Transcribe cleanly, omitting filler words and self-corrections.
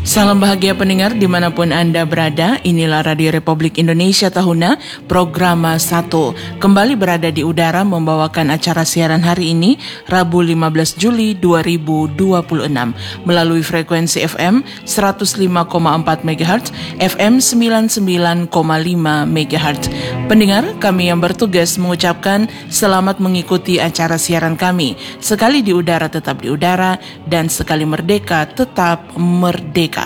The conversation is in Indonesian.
Salam bahagia pendengar dimanapun Anda berada. Inilah Radio Republik Indonesia Tahuna, program 1. Kembali berada di udara membawakan acara siaran hari ini, Rabu 15 Juli 2026. Melalui frekuensi FM 105,4 MHz, FM 99,5 MHz. Pendengar, kami yang bertugas mengucapkan selamat mengikuti acara siaran kami. Sekali di udara tetap di udara, dan sekali merdeka tetap merdeka.